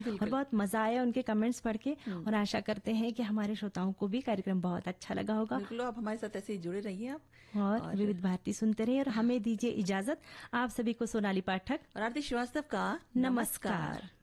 और बहुत मजा आया उनके कमेंट्स पढ़ के, और आशा करते हैं कि हमारे श्रोताओं को भी कार्यक्रम बहुत अच्छा लगा होगा। बिल्कुल, आप हमारे साथ ऐसे ही जुड़े रहिए आप और विविध भारती सुनते रहिए। और हमें दीजिए इजाजत। आप सभी को सोनाली पाठक और आरती श्रीवास्तव का नमस्कार।